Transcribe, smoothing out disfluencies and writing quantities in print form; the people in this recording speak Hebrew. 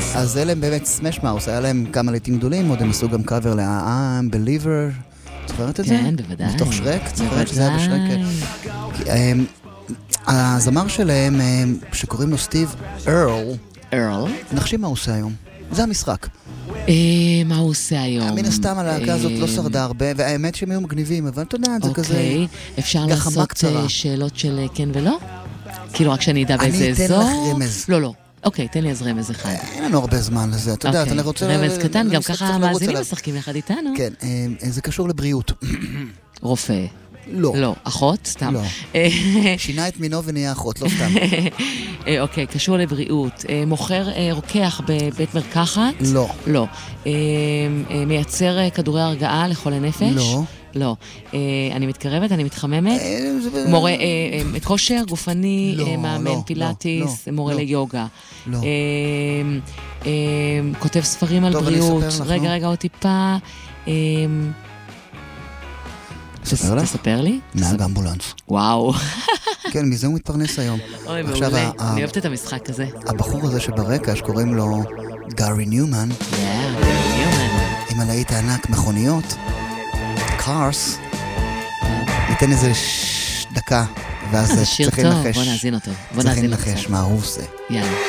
אז אלה הם באמת סמש מאוס, היה להם כמה לעיתים גדולים, עוד הם עשו גם קאבר ל-I'm Believer, זוכרת את זה? כן, בוודאי. מתוך שרק, זוכרת שזה היה בשרק? הזמר שלהם, שקוראים לו סטיב ארל, נחשים מה הוא עושה היום. זה המשחק. מה הוא עושה היום? מן הסתם הלהקה הזאת לא שרדה הרבה, והאמת שהם היו מגניבים, אבל אתה יודע, זה כזה... אוקיי, אפשר לעשות שאלות של כן ולא? כאילו רק שאני אדע באיזה אזור? אני אתן לך רמז. לא. אוקיי, תן לי אז רמז אחד. אין לנו הרבה זמן לזה, אתה יודע, אני רוצה... רמז קטן, גם ככה המאזינים משחקים יחד איתנו. כן, זה קשור לבריאות. רופא. לא. לא, אחות, סתם. לא. שינה את מינו ונהיה אחות, לא סתם. אוקיי, קשור לבריאות. מוכר רוקח בבית מרקחת? לא. לא. מייצר כדורי הרגעה לחולי נפש? לא. לא. אני מתקרבת, אני מתחממת? מורה, כושר, גופני, מאמן פילאטיס, מורה ליוגה. לא. כותב ספרים על בריאות. רגע, עוד טיפה. תספר לי? נהג אמבולנס. וואו. כן, מזה הוא מתפרנס היום. אוי, מעולה. אני אוהבת את המשחק הזה. הבחור הזה שברקע, שקוראים לו גארי ניומן, עם הלהיט הענק מכוניות, קארס, ניתן איזה דקה, ואז צריכים לנחש. בוא נאזין אותו. צריכים לנחש מה הוא עושה. יאללה.